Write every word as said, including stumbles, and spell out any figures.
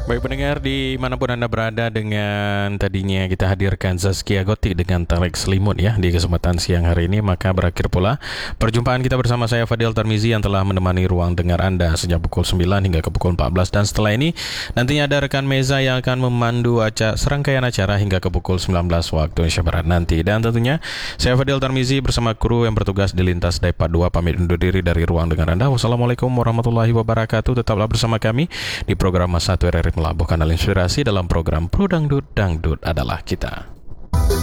Baik pendengar dimanapun Anda berada, dengan tadinya kita hadirkan Zaskia Gotik dengan Tareq Selimut ya di kesempatan siang hari ini, maka berakhir pula perjumpaan kita bersama saya Fadil Tarmizi yang telah menemani ruang dengar Anda sejak pukul sembilan hingga ke pukul empat belas, dan setelah ini nantinya ada rekan Meza yang akan memandu acara serangkaian acara hingga ke pukul sembilan belas waktu Indonesia Barat nanti. Dan tentunya saya Fadil Tarmizi bersama kru yang bertugas di Lintas Daipat dua pamit undur diri dari ruang dengar Anda. Wassalamualaikum warahmatullahi wabarakatuh. Tetaplah bersama kami di program Mas satu R R I Melabuhkan Al Inspirasi dalam program Pro Dangdut, Dangdut adalah kita.